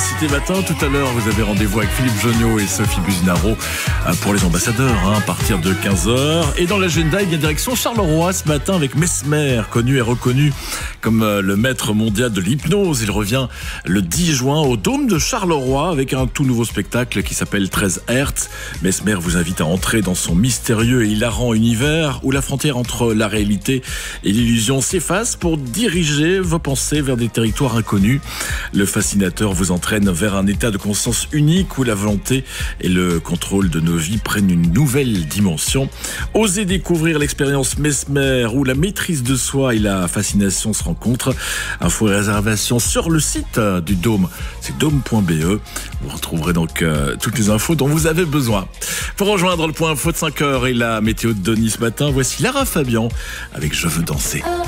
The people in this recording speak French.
Cité Matin. Tout à l'heure, vous avez rendez-vous avec Philippe Jonniot et Sophie Buzinaro pour les ambassadeurs, à partir de 15h. Et dans l'agenda, il y a direction Charleroi ce matin avec Mesmer, connu et reconnu comme le maître mondial de l'hypnose. Il revient le 10 juin au Dôme de Charleroi avec un tout nouveau spectacle qui s'appelle 13 Hertz. Mesmer vous invite à entrer dans son mystérieux et hilarant univers où la frontière entre la réalité et l'illusion s'efface pour diriger vos pensées vers des territoires inconnus. Le fascinateur vous entraîne vers un état de conscience unique où la volonté et le contrôle de nos vies prennent une nouvelle dimension. Osez découvrir l'expérience Mesmer où la maîtrise de soi et la fascination se rencontrent. Infos et réservations sur le site du Dôme, c'est dôme.be. Vous retrouverez donc toutes les infos dont vous avez besoin. Pour rejoindre le point info de 5h et la météo de Denis ce matin, voici Lara Fabian avec Je veux danser.